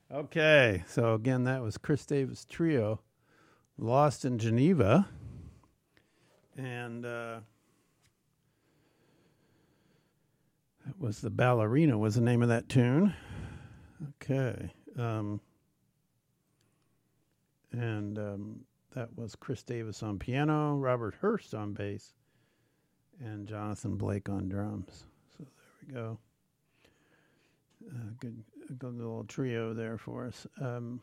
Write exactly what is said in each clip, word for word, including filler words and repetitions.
Okay, so again, that was Chris Davis Trio, Lost in Geneva. And uh, that was The Ballerina was the name of that tune. Okay. Um, and um, that was Chris Davis on piano, Robert Hurst on bass, and Jonathan Blake on drums. So there we go. Uh, good, a good little trio there for us. Um,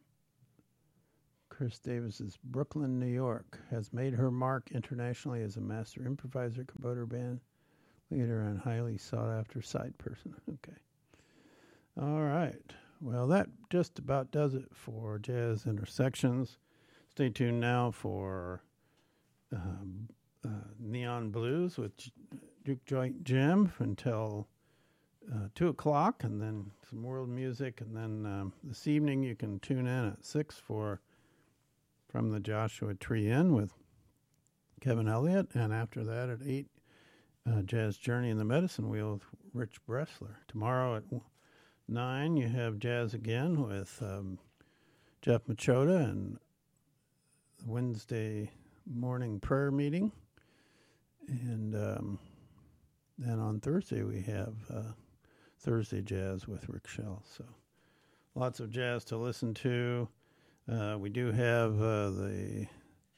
Chris Davis's Brooklyn, New York, has made her mark internationally as a master improviser, composer, band leader, and highly sought-after side person. Okay. All right. Well, that just about does it for Jazz Intersections. Stay tuned now for um, uh, Neon Blues with Duke Joint Jim until Uh, two o'clock, and then some world music, and then um, this evening you can tune in at six for From the Joshua Tree Inn with Kevin Elliott, and after that at eight, uh, Jazz Journey in the Medicine Wheel with Rich Bressler. Tomorrow at nine you have Jazz again with um, Jeff Machota and the Wednesday morning prayer meeting, and um, then on Thursday we have Uh, Thursday Jazz with Rick Shell. So lots of jazz to listen to. Uh, we do have uh, the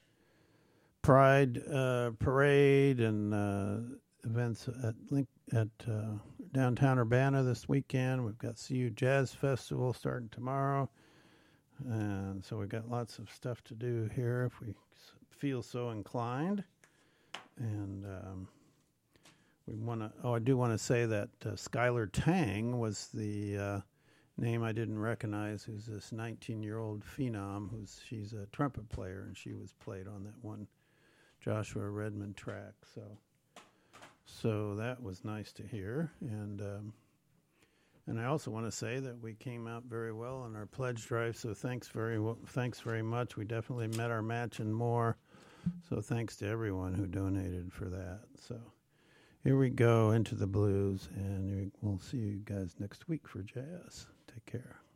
Pride uh, Parade and uh, events at Link at uh, downtown Urbana this weekend. We've got C U Jazz Festival starting tomorrow. And so we've got lots of stuff to do here if we feel so inclined. And um, We want to. Oh, I do want to say that uh, Skylar Tang was the uh, name I didn't recognize. Who's this nineteen-year-old phenom? Who's she's a trumpet player, and she was played on that one Joshua Redmond track. So, so that was nice to hear. And um, and I also want to say that we came out very well on our pledge drive. So thanks very thanks very much. We definitely met our match and more. So thanks to everyone who donated for that. So. Here we go into the blues, and we'll see you guys next week for jazz. Take care.